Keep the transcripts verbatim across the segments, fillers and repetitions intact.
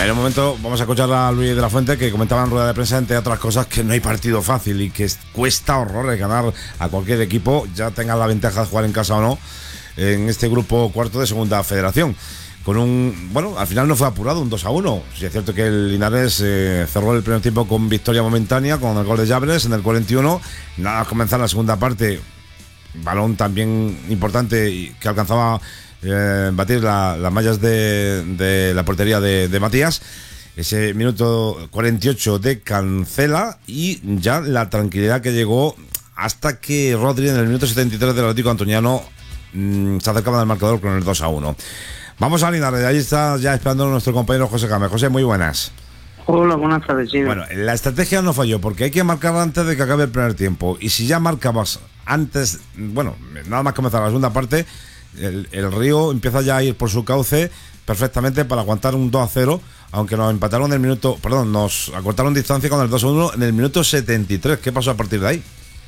En un momento vamos a escuchar a Luis de la Fuente, que comentaba en rueda de prensa, entre otras cosas, que no hay partido fácil y que cuesta horrores ganar a cualquier equipo, ya tenga la ventaja de jugar en casa o no, en este grupo cuarto de Segunda Federación. Con un, bueno, al final no fue apurado, un dos a uno. Sí, es cierto que el Linares eh, cerró el primer tiempo con victoria momentánea, con el gol de Llaves en el cuarenta y uno. Nada más comenzar la segunda parte, balón también importante que alcanzaba eh, batir la, las mallas de, de la portería de, de Matías. Ese minuto cuarenta y ocho de Cancela, y ya la tranquilidad que llegó hasta que Rodri en el minuto setenta y tres del Atlético Antoniano mmm, se acercaba del marcador con el dos a uno. Vamos a Linares, ahí está ya esperando nuestro compañero José Gámez. José, muy buenas. Hola, buenas tardes, sí. Bueno, la estrategia no falló, porque hay que marcar antes de que acabe el primer tiempo. Y si ya marcabas antes, bueno, nada más comenzar la segunda parte, el, el Río empieza ya a ir por su cauce perfectamente para aguantar un dos a cero, aunque nos empataron en el minuto, perdón, nos acortaron distancia con el dos a uno en el minuto setenta y tres. ¿Qué pasó a partir de ahí?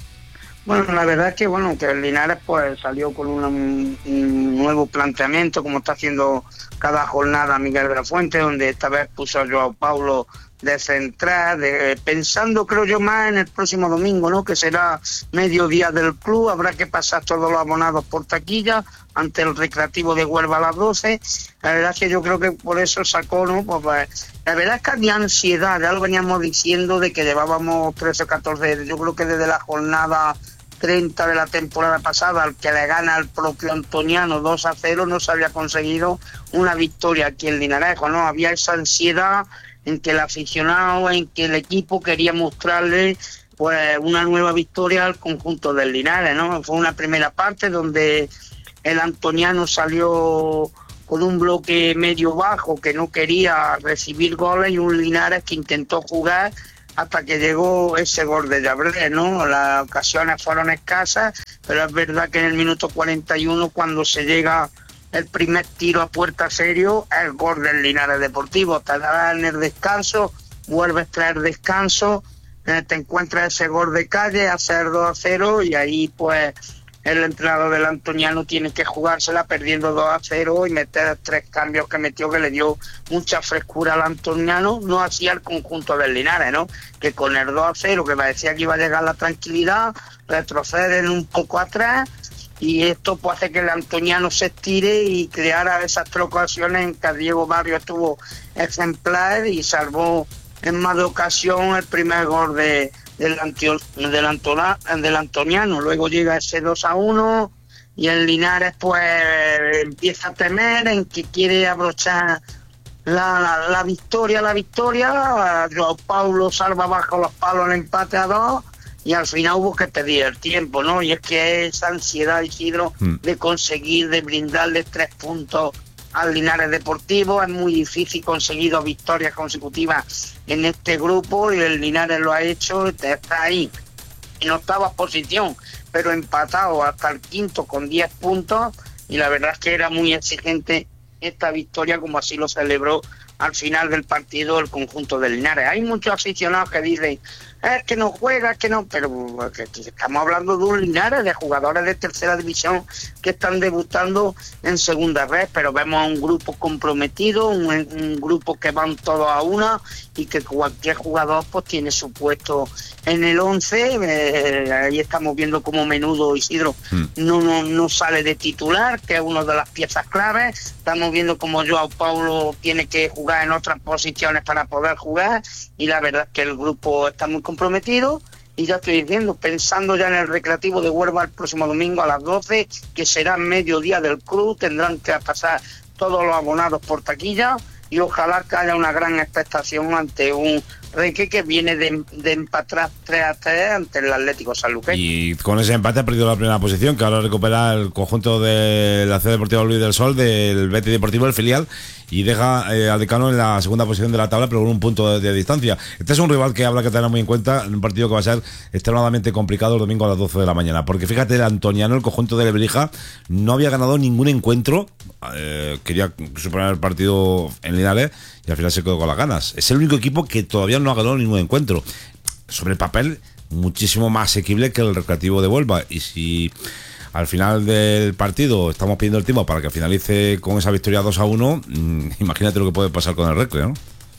Bueno, la verdad es que bueno, que el Linares pues salió con una, un, un nuevo planteamiento, como está haciendo cada jornada Miguel de la Fuente, donde esta vez puso a Joao Paulo de central, de, pensando creo yo más en el próximo domingo, ¿no? Que será mediodía del club, habrá que pasar todos los abonados por taquilla ante el Recreativo de Huelva a las doce. La verdad es que yo creo que por eso sacó, ¿no? Pues, pues la verdad es que había ansiedad, ya lo veníamos diciendo de que llevábamos trece o catorce, yo creo que desde la jornada treinta de la temporada pasada, al que le gana al propio Antoniano dos a cero, no se había conseguido una victoria aquí en Linarejo, ¿no? Había esa ansiedad en que el aficionado, en que el equipo quería mostrarle pues una nueva victoria al conjunto del Linares, ¿no? Fue una primera parte donde el Antoniano salió con un bloque medio bajo que no quería recibir goles, y un Linares que intentó jugar hasta que llegó ese gol de Llabrés, ¿no? Las ocasiones fueron escasas, pero es verdad que en el minuto cuarenta y uno, cuando se llega el primer tiro a puerta serio, el gol del Linares Deportivo. Te da en el descanso, vuelves a traer descanso, eh, te encuentras ese gol de Calle, hacer dos a cero, y ahí pues el entrenador del Antoniano tiene que jugársela perdiendo dos a cero y meter tres cambios que metió, que le dio mucha frescura al Antoniano, no hacía el conjunto del Linares, ¿no? Que con el dos a cero, que parecía que iba a llegar la tranquilidad, retroceden un poco atrás, y esto pues hace que el Antoniano se estire y creara esas tres ocasiones en que Diego Barrio estuvo ejemplar y salvó en más de ocasión el primer gol de Del, antio, del, Antona, del Antoniano. Luego llega ese dos a uno y el Linares pues empieza a temer en que quiere abrochar la, la, la victoria, la victoria. Joao Paulo salva bajo los palos el empate a dos, y al final hubo que pedir el tiempo, ¿no? Y es que esa ansiedad, Isidro, mm. de conseguir, de brindarle tres puntos al Linares Deportivo. Es muy difícil conseguir dos victorias consecutivas en este grupo, y el Linares lo ha hecho, está ahí en octava posición, pero empatado hasta el quinto con diez puntos, y la verdad es que era muy exigente esta victoria, como así lo celebró al final del partido el conjunto del Linares. Hay muchos aficionados que dicen, es que no juega, es que no, pero que, que estamos hablando de un Linares, de jugadores de tercera división que están debutando en segunda red, pero vemos a un grupo comprometido, un, un grupo que van todos a una, y que cualquier jugador pues tiene su puesto en el once. Eh, ahí estamos viendo como Menudo, Isidro, mm. no, no, no sale de titular, que es una de las piezas claves. Estamos viendo como Joao Paulo tiene que jugar en otras posiciones para poder jugar, y la verdad es que el grupo está muy comprometido. Y ya estoy diciendo, pensando ya en el Recreativo de Huelva el próximo domingo a las doce, que será mediodía del club, tendrán que pasar todos los abonados por taquilla, y ojalá que haya una gran expectación ante un Reque que viene de, de empatar tres a tres ante el Atlético Sanluqueño. Y con ese empate ha perdido la primera posición, que ahora recupera el conjunto de la Ciudad Deportiva Luis del Sol, del Betis Deportivo, el filial, y deja eh, al Decano en la segunda posición de la tabla, pero con un punto de, de distancia. Este es un rival que habrá que tener muy en cuenta, en un partido que va a ser extremadamente complicado el domingo a las doce de la mañana, porque fíjate, el Antoniano, el conjunto de Lebrija, no había ganado ningún encuentro, eh, quería superar el partido en Linares, y al final se quedó con las ganas. Es el único equipo que todavía no ha ganado ningún encuentro. Sobre el papel, muchísimo más asequible que el Recreativo de Huelva, y si al final del partido estamos pidiendo el tiempo para que finalice con esa victoria dos a uno, mmm, imagínate lo que puede pasar con el Recre, ¿no?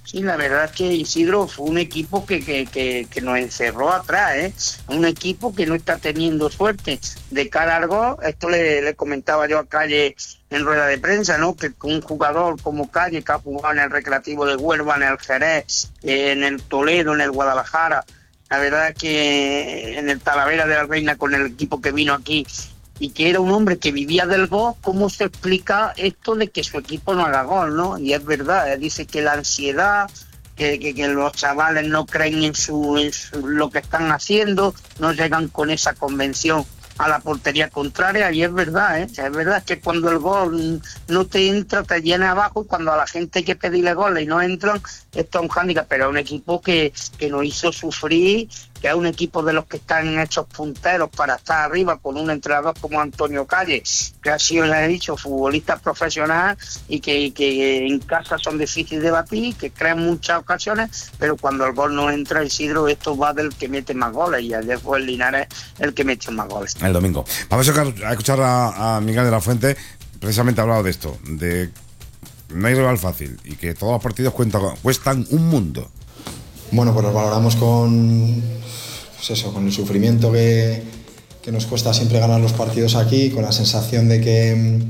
Sí, la verdad es que Isidro fue un equipo que, que, que, que nos encerró atrás, ¿eh? Un equipo que no está teniendo suerte de cara al gol. Esto le, le comentaba yo a Calle en rueda de prensa, ¿no? Que un jugador como Calle, que ha jugado en el Recreativo de Huelva, en el Jerez, en el Toledo, en el Guadalajara, la verdad es que en el Talavera de la Reina con el equipo que vino aquí, y que era un hombre que vivía del gol, ¿cómo se explica esto de que su equipo no haga gol, no? Y es verdad, dice que la ansiedad, que, que, que los chavales no creen en, su, en su, lo que están haciendo, no llegan con esa convención a la portería contraria, y es verdad, ¿eh? O sea, es verdad que cuando el gol no te entra, te llena abajo, y cuando a la gente hay que pedirle goles y no entran, esto es un hándicap, pero es un equipo que, que nos hizo sufrir, que es un equipo de los que están hechos punteros para estar arriba, con un entrenador como Antonio Calle, que ha sido, ya he dicho, futbolista profesional y que, que en casa son difíciles de batir, que crean muchas ocasiones, pero cuando el gol no entra, Isidro, esto va del que mete más goles, y ayer fue el Linares el que metió más goles. El domingo. Vamos a escuchar a, a Miguel de la Fuente, precisamente ha hablado de esto, de no hay rival fácil y que todos los partidos cuentan, cuestan un mundo. Bueno, pues los valoramos con, pues eso, con el sufrimiento que, que nos cuesta siempre ganar los partidos aquí, con la sensación de que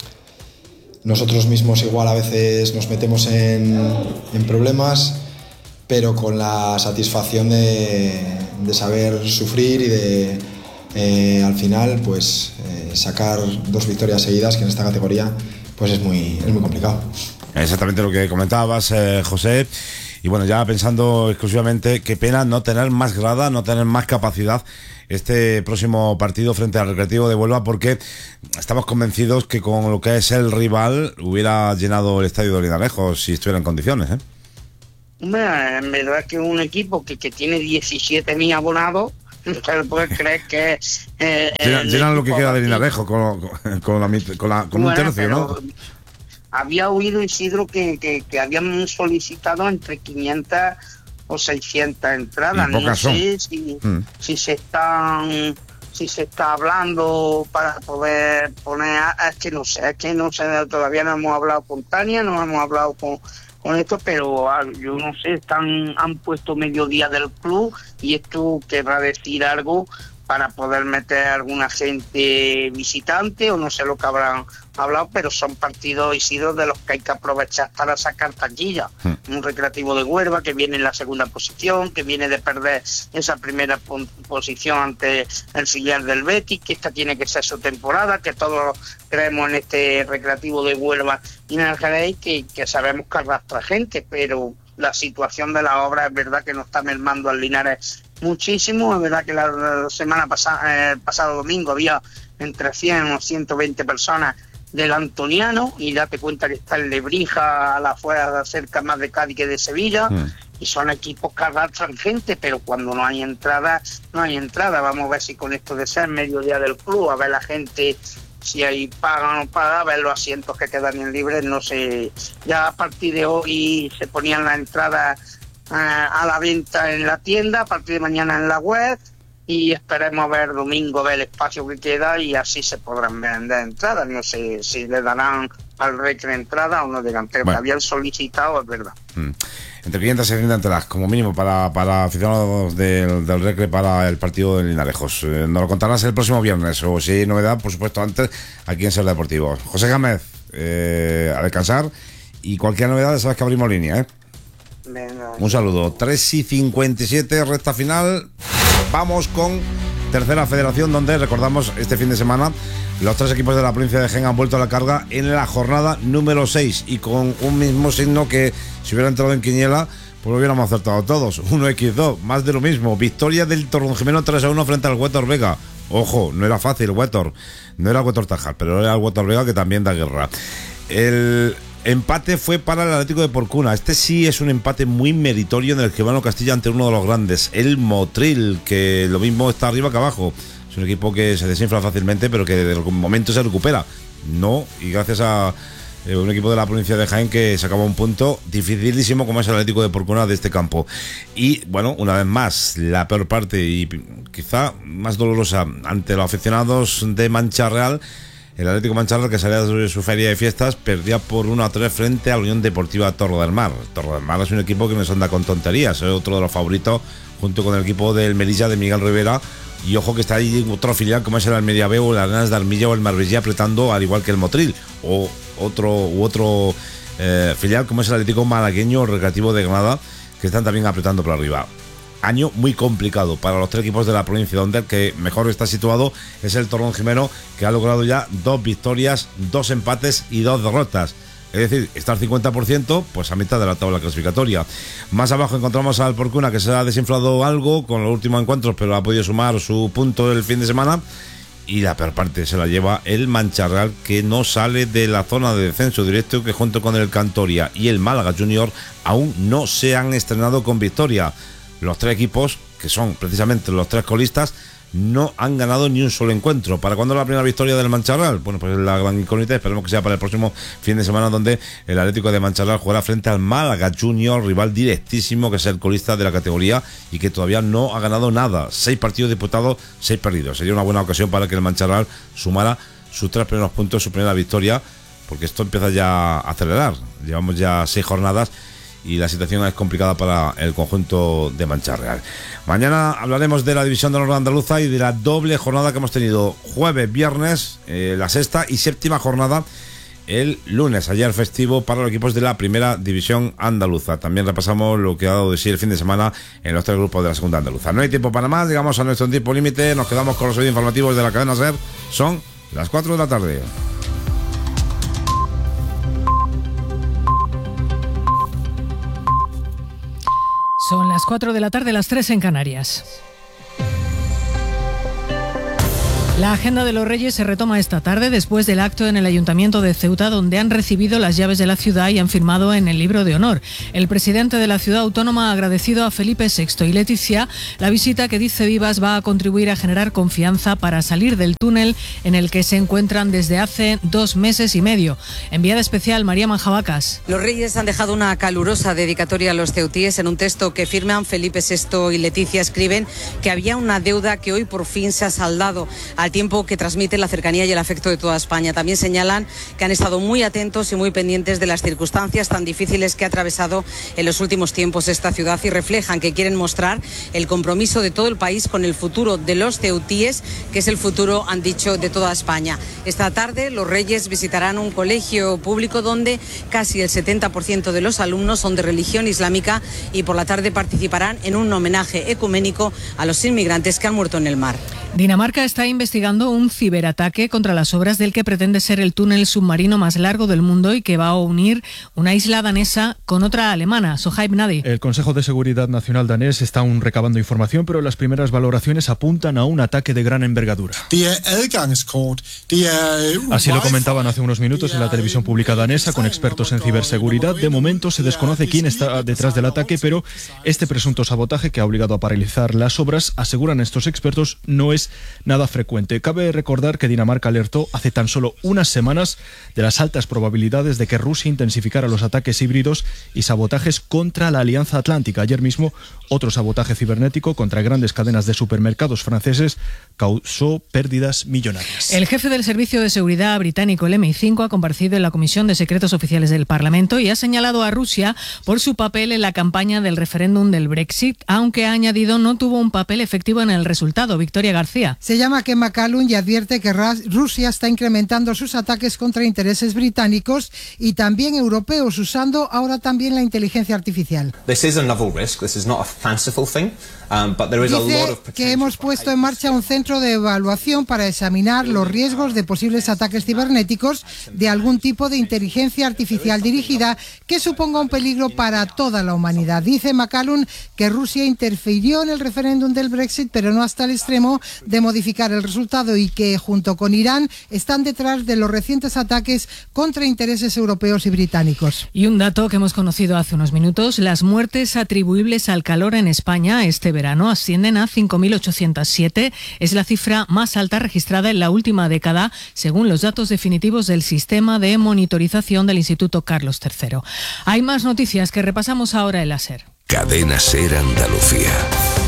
nosotros mismos igual a veces nos metemos en, en problemas, pero con la satisfacción de, de saber sufrir y de eh, al final pues eh, sacar dos victorias seguidas, que en esta categoría pues es muy, es muy complicado. Exactamente lo que comentabas, eh, José. Y bueno, ya pensando exclusivamente, qué pena no tener más grada, no tener más capacidad este próximo partido frente al Recreativo de Huelva, porque estamos convencidos que con lo que es el rival hubiera llenado el estadio de Linarejos si estuviera en condiciones, ¿eh? Bueno, en verdad es que es un equipo que, que tiene diecisiete mil abonados, no se puede creer que... Eh, llenan, llenan lo que queda de Linarejos con, con, con, la, con, la, con bueno, un tercio, ¿no? Había oído, Isidro, que, que, que habían solicitado entre quinientas o seiscientas entradas. No sé si, mm. si se están si se está hablando para poder poner, es que no sé, es que no sé, todavía no hemos hablado con Tania, no hemos hablado con, con esto, pero yo no sé, están han puesto mediodía del club y esto querrá decir algo para poder meter a alguna gente visitante, o no sé lo que habrán hablado, pero son partidos, Isidro, de los que hay que aprovechar para sacar taquilla. Mm. Un Recreativo de Huelva que viene en la segunda posición, que viene de perder esa primera posición ante el filial del Betis, que esta tiene que ser su temporada, que todos creemos en este Recreativo de Huelva y en el Jerez, que, que sabemos que arrastra gente, pero la situación de la obra es verdad que nos está mermando al Linares muchísimo. Es verdad que la, la semana pasada, el pasado domingo, había entre cien o ciento veinte personas del Antoniano, y date cuenta que está en Lebrija, a la afuera, cerca más de Cádiz que de Sevilla, mm. y son equipos que arrastran gente, pero cuando no hay entrada, no hay entrada. Vamos a ver si con esto de ser mediodía del club, a ver la gente si hay paga o no paga, a ver los asientos que quedan en libres, no sé. Ya a partir de hoy se ponían las entradas uh, a la venta en la tienda, a partir de mañana en la web, y esperemos ver domingo, ver el espacio que queda, y así se podrán vender entradas. No sé si le darán al Recre entrada o no le dan, pero bueno, que habían solicitado, es verdad. Mm. Entre quinientas y seiscientas entradas, como mínimo, para, para aficionados del, del Recre para el partido de Linarejos. Eh, nos lo contarás el próximo viernes, o si hay novedad, por supuesto, antes, aquí en Ser Deportivo. José Gámez, eh, a descansar, y cualquier novedad, sabes que abrimos línea, ¿eh? Venga. Un saludo. tres y cincuenta y siete, recta final. Vamos con tercera federación, donde recordamos este fin de semana los tres equipos de la provincia de Jaén han vuelto a la carga en la jornada número seis, y con un mismo signo que si hubiera entrado en quiniela pues lo hubiéramos acertado todos. uno equis dos, más de lo mismo. Victoria del Torronjimeno tres a uno frente al Huétor Vega. Ojo, no era fácil Huétor, no era Huétor Tajar, pero era el Huétor Vega, que también da guerra. El empate fue para el Atlético de Porcuna. Este sí es un empate muy meritorio en el que Gebano Castilla ante uno de los grandes, el Motril, que lo mismo está arriba que abajo. Es un equipo que se desinfla fácilmente, pero que de algún momento se recupera. No, y gracias a eh, un equipo de la provincia de Jaén que sacaba un punto dificilísimo como es el Atlético de Porcuna de este campo. Y bueno, una vez más, la peor parte y quizá más dolorosa ante los aficionados de Mancha Real, el Atlético Mancharral, que salía de su feria de fiestas, perdía por uno a tres frente a la Unión Deportiva Torre del Mar. Torre del Mar es un equipo que no se anda con tonterías, es otro de los favoritos junto con el equipo del Melilla de Miguel Rivera. Y ojo que está ahí otro filial como es el Almería B o el Arenas de Armilla o el Marbella apretando, al igual que el Motril, o otro u otro eh, filial como es el Atlético Malagueño o el Recreativo de Granada, que están también apretando por arriba. Año muy complicado para los tres equipos de la provincia, donde el que mejor está situado es el Torrón Jimeno, que ha logrado ya dos victorias, dos empates y dos derrotas. Es decir, está al cincuenta por ciento, pues a mitad de la tabla clasificatoria. Más abajo encontramos al Porcuna, que se ha desinflado algo con los últimos encuentros, pero ha podido sumar su punto el fin de semana. Y la peor parte se la lleva el Mancharral, que no sale de la zona de descenso directo, que junto con el Cantoria y el Málaga Junior aún no se han estrenado con victoria. Los tres equipos, que son precisamente los tres colistas, no han ganado ni un solo encuentro. ¿Para cuándo es la primera victoria del Mancharral? Bueno, pues es la gran incógnita. Esperemos que sea para el próximo fin de semana, donde el Atlético de Mancharral jugará frente al Málaga Junior, rival directísimo, que es el colista de la categoría y que todavía no ha ganado nada. Seis partidos disputados, seis perdidos. Sería una buena ocasión para que el Mancharral sumara sus tres primeros puntos, su primera victoria, porque esto empieza ya a acelerar. Llevamos ya seis jornadas y la situación es complicada para el conjunto de Mancharral. Mañana hablaremos de la división de honor andaluza y de la doble jornada que hemos tenido jueves, viernes, eh, la sexta y séptima jornada el lunes, ayer festivo para los equipos de la primera división andaluza. También repasamos lo que ha dado de sí el fin de semana en los tres grupos de la segunda andaluza. No hay tiempo para más, llegamos a nuestro tiempo límite, nos quedamos con los oídos informativos de la cadena SER. Son las cuatro de la tarde. Son las cuatro de la tarde, las tres en Canarias. La agenda de los Reyes se retoma esta tarde después del acto en el Ayuntamiento de Ceuta, donde han recibido las llaves de la ciudad y han firmado en el libro de honor. El presidente de la ciudad autónoma ha agradecido a Felipe sexto y Leticia la visita que, dice Vivas, va a contribuir a generar confianza para salir del túnel en el que se encuentran desde hace dos meses y medio. Enviada especial, María Manjabacas. Los Reyes han dejado una calurosa dedicatoria a los ceutíes. En un texto que firman Felipe sexto y Leticia escriben que había una deuda que hoy por fin se ha saldado, al tiempo que transmite la cercanía y el afecto de toda España. También señalan que han estado muy atentos y muy pendientes de las circunstancias tan difíciles que ha atravesado en los últimos tiempos esta ciudad y reflejan que quieren mostrar el compromiso de todo el país con el futuro de los ceutíes, que es el futuro, han dicho, de toda España. Esta tarde los Reyes visitarán un colegio público donde casi el setenta por ciento de los alumnos son de religión islámica y por la tarde participarán en un homenaje ecuménico a los inmigrantes que han muerto en el mar. Dinamarca está investigando un ciberataque contra las obras del que pretende ser el túnel submarino más largo del mundo y que va a unir una isla danesa con otra alemana. Sohaib Nadi. El Consejo de Seguridad Nacional danés está aún recabando información, pero las primeras valoraciones apuntan a un ataque de gran envergadura. Así lo comentaban hace unos minutos en la televisión pública danesa con expertos en ciberseguridad. De momento se desconoce quién está detrás del ataque, pero este presunto sabotaje que ha obligado a paralizar las obras, aseguran estos expertos, no es nada frecuente. Cabe recordar que Dinamarca alertó hace tan solo unas semanas de las altas probabilidades de que Rusia intensificara los ataques híbridos y sabotajes contra la Alianza Atlántica. Ayer mismo, otro sabotaje cibernético contra grandes cadenas de supermercados franceses causó pérdidas millonarias. El jefe del Servicio de Seguridad británico, el eme i cinco, ha comparecido en la Comisión de Secretos Oficiales del Parlamento y ha señalado a Rusia por su papel en la campaña del referéndum del Brexit, aunque ha añadido no tuvo un papel efectivo en el resultado. Victoria García. Se llama Ken McCallum y advierte que Rusia está incrementando sus ataques contra intereses británicos y también europeos, usando ahora también la inteligencia artificial. This is a novel risk. This is not a fanciful thing. Um, but there is a lot of Dice que hemos puesto en marcha un centro de evaluación para examinar los riesgos de posibles ataques cibernéticos de algún tipo de inteligencia artificial dirigida que suponga un peligro para toda la humanidad. Dice McCallum que Rusia interfirió en el referéndum del Brexit, pero no hasta el extremo de modificar el resultado, y que junto con Irán están detrás de los recientes ataques contra intereses europeos y británicos. Y un dato que hemos conocido hace unos minutos: las muertes atribuibles al calor en España este verano ascienden a cinco mil ochocientos siete. Es la cifra más alta registrada en la última década, según los datos definitivos del sistema de monitorización del Instituto Carlos tercero. Hay más noticias que repasamos ahora en la SER. Cadena SER Andalucía.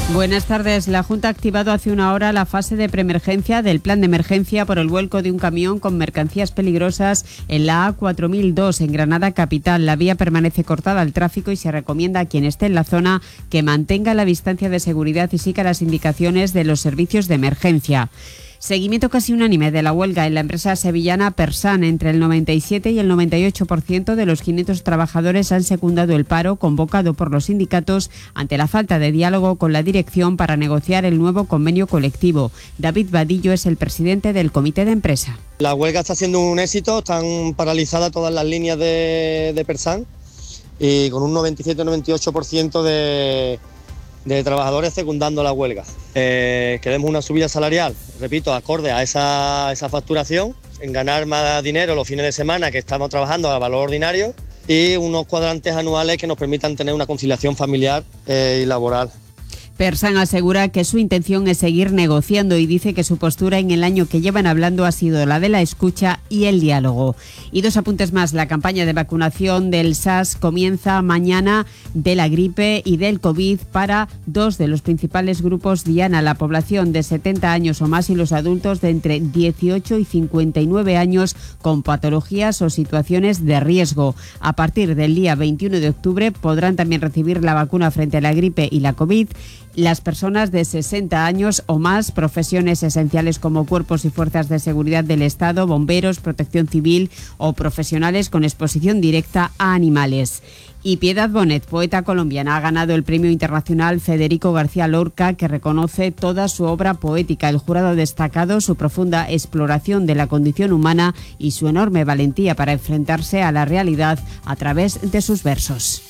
Buenas tardes. La Junta ha activado hace una hora la fase de preemergencia del plan de emergencia por el vuelco de un camión con mercancías peligrosas en la A cuatro mil dos en Granada capital. La vía permanece cortada al tráfico y se recomienda a quien esté en la zona que mantenga la distancia de seguridad y siga las indicaciones de los servicios de emergencia. Seguimiento casi unánime de la huelga en la empresa sevillana Persan. Entre el noventa y siete y el noventa y ocho por ciento de los quinientos trabajadores han secundado el paro convocado por los sindicatos ante la falta de diálogo con la dirección para negociar el nuevo convenio colectivo. David Vadillo es el presidente del comité de empresa. La huelga está siendo un éxito, están paralizadas todas las líneas de, de Persan y con un noventa y siete noventa y ocho por ciento de... de trabajadores secundando la huelga. Eh, queremos una subida salarial, repito, acorde a esa, esa facturación, en ganar más dinero los fines de semana que estamos trabajando a valor ordinario y unos cuadrantes anuales que nos permitan tener una conciliación familiar eh, y laboral. Persan asegura que su intención es seguir negociando y dice que su postura en el año que llevan hablando ha sido la de la escucha y el diálogo. Y dos apuntes más. La campaña de vacunación del S A R S comienza mañana, de la gripe y del COVID para dos de los principales grupos diana, la población de setenta años o más y los adultos de entre dieciocho y cincuenta y nueve años con patologías o situaciones de riesgo. A partir del día veintiuno de octubre podrán también recibir la vacuna frente a la gripe y la COVID las personas de sesenta años o más, profesiones esenciales como cuerpos y fuerzas de seguridad del Estado, bomberos, protección civil o profesionales con exposición directa a animales. Y Piedad Bonet, poeta colombiana, ha ganado el Premio Internacional Federico García Lorca, que reconoce toda su obra poética. El jurado ha destacado su profunda exploración de la condición humana y su enorme valentía para enfrentarse a la realidad a través de sus versos.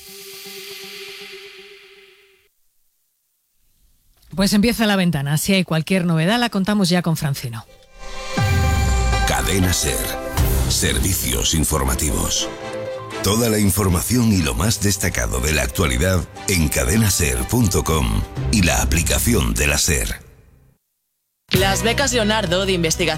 Pues empieza La Ventana. Si hay cualquier novedad, la contamos ya con Francino. Cadena SER. Servicios informativos. Toda la información y lo más destacado de la actualidad en cadena ser punto com y la aplicación de la SER. Las becas Leonardo de investigación